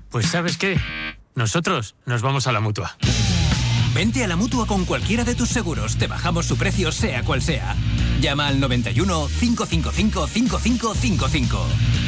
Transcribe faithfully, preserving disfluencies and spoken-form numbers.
Pues ¿sabes qué? Nosotros nos vamos a la Mutua. Vente a la Mutua con cualquiera de tus seguros. Te bajamos su precio sea cual sea. Llama al noventa y uno, cinco cinco cinco, cinco cinco cinco cinco.